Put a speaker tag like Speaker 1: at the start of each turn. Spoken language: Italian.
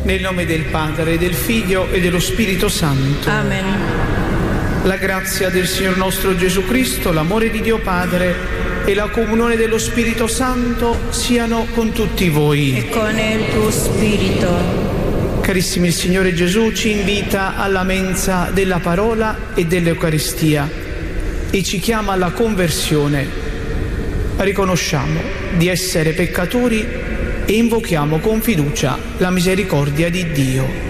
Speaker 1: Nel nome del Padre, del Figlio e dello Spirito Santo.
Speaker 2: Amen.
Speaker 1: La grazia del Signor nostro Gesù Cristo, l'amore di Dio Padre e la comunione dello Spirito Santo siano con tutti voi.
Speaker 2: E con il tuo spirito.
Speaker 1: Carissimi, il Signore Gesù ci invita alla mensa della parola e dell'Eucaristia e ci chiama alla conversione. Riconosciamo di essere peccatori e invochiamo con fiducia la misericordia di Dio.